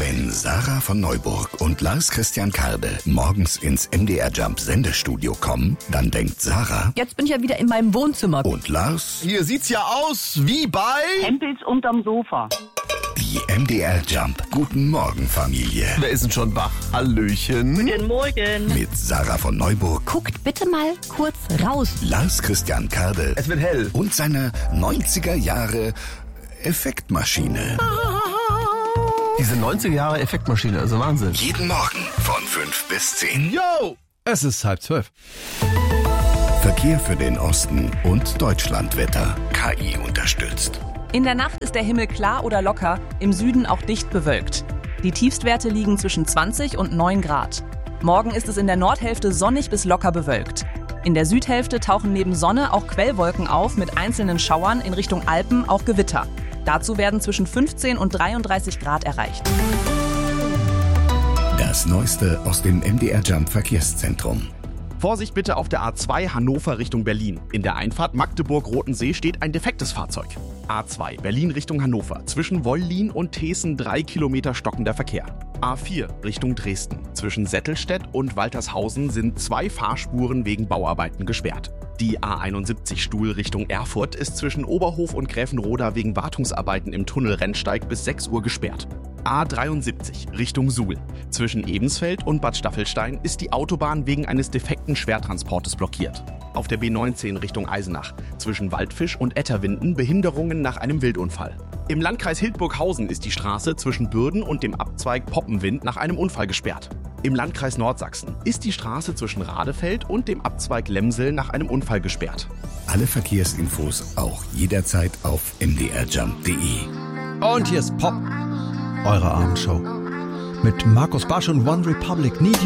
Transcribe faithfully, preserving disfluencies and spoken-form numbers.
Wenn Sarah von Neuburg und Lars Christian Karde morgens ins M D R Jump Sendestudio kommen, dann denkt Sarah: Jetzt bin ich ja wieder in meinem Wohnzimmer. Und Lars: Hier sieht's ja aus wie bei Hempels unterm Sofa. Die M D R Jump Guten Morgen Familie. Wer ist denn schon wach? Hallöchen. Guten Morgen. Mit Sarah von Neuburg, Guckt bitte mal kurz raus. Lars Christian Karde Es wird hell. und seiner neunziger Jahre Effektmaschine. Diese neunziger Jahre Effektmaschine, also Wahnsinn. Jeden Morgen von fünf bis zehn. Yo! Es ist halb zwölf. Verkehr für den Osten und Deutschlandwetter. K I unterstützt. In der Nacht ist der Himmel klar oder locker, im Süden auch dicht bewölkt. Die Tiefstwerte liegen zwischen zwanzig und neun Grad. Morgen ist es in der Nordhälfte sonnig bis locker bewölkt. In der Südhälfte tauchen neben Sonne auch Quellwolken auf mit einzelnen Schauern, in Richtung Alpen auch Gewitter. Dazu werden zwischen fünfzehn und dreiunddreißig Grad erreicht. Das Neueste aus dem M D R Jump Verkehrszentrum. Vorsicht bitte auf der A zwei Hannover Richtung Berlin. In der Einfahrt Magdeburg-Rotensee steht ein defektes Fahrzeug. A zwei Berlin Richtung Hannover. Zwischen Wollin und Thesen drei Kilometer stockender Verkehr. A vier Richtung Dresden. Zwischen Settelstedt und Waltershausen sind zwei Fahrspuren wegen Bauarbeiten gesperrt. Die A einundsiebzig Stuhl Richtung Erfurt ist zwischen Oberhof und Gräfenroda wegen Wartungsarbeiten im Tunnel Rennsteig bis sechs Uhr gesperrt. A dreiundsiebzig Richtung Suhl. Zwischen Ebensfeld und Bad Staffelstein ist die Autobahn wegen eines defekten Schwertransportes blockiert. Auf der B neunzehn Richtung Eisenach. Zwischen Waldfisch und Etterwinden Behinderungen nach einem Wildunfall. Im Landkreis Hildburghausen ist die Straße zwischen Bürden und dem Abzweig Poppenwind nach einem Unfall gesperrt. Im Landkreis Nordsachsen ist die Straße zwischen Radefeld und dem Abzweig Lemsel nach einem Unfall gesperrt. Alle Verkehrsinfos auch jederzeit auf m d r jump punkt d e. Und hier ist Pop, eure Abendshow. Mit Markus Barsch und One Republic. Need